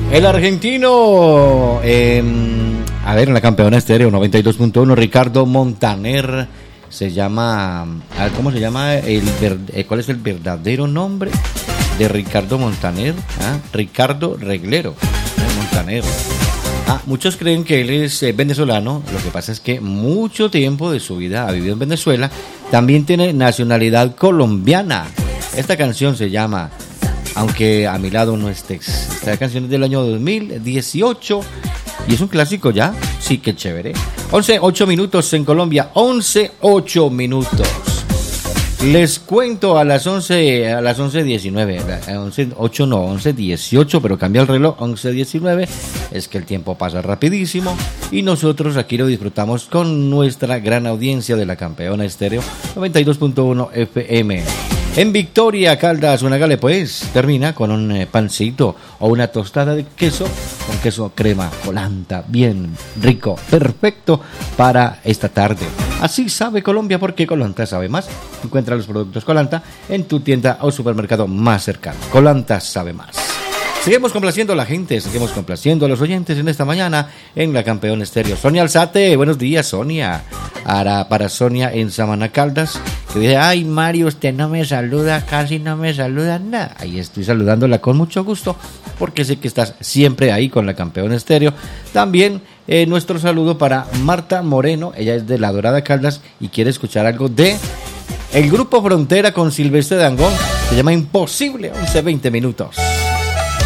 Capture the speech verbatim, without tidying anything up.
El argentino, eh, a ver, en la campeona estéreo noventa y dos punto uno, Ricardo Montaner, se llama, a ver, ¿cómo se llama? El, ¿Cuál es el verdadero nombre de Ricardo Montaner? ¿Ah? Ricardo Reglero, ¿eh? Montaner. Ah, muchos creen que él es eh, venezolano, lo que pasa es que mucho tiempo de su vida ha vivido en Venezuela, también tiene nacionalidad colombiana. Esta canción se llama Aunque a mi lado no estés. Esta canción es del año dos mil dieciocho y es un clásico ya. Sí, que chévere. once, ocho minutos en Colombia. once, ocho minutos. Les cuento a las once, a las once diecinueve. once, ocho no, once dieciocho, pero cambia el reloj. once diecinueve. Es que el tiempo pasa rapidísimo y nosotros aquí lo disfrutamos con nuestra gran audiencia de la campeona estéreo noventa y dos punto uno F M. En Victoria, Caldas, Unagale, pues termina con un eh, pancito o una tostada de queso con queso crema colanta, bien rico, perfecto para esta tarde. Así sabe Colombia, porque Colanta sabe más. Encuentra los productos Colanta en tu tienda o supermercado más cercano. Colanta sabe más. Seguimos complaciendo a la gente, seguimos complaciendo a los oyentes en esta mañana en la Campeón Estéreo. Sonia Alzate, buenos días, Sonia. Ahora para Sonia en Samaná, Caldas, que dice, ay Mario, usted no me saluda, casi no me saluda nada. Ahí estoy saludándola con mucho gusto, porque sé que estás siempre ahí con la Campeón Estéreo. También eh, nuestro saludo para Marta Moreno, ella es de La Dorada, Caldas, y quiere escuchar algo de el Grupo Frontera con Silvestre Dangond, se llama Imposible, once veinte minutos.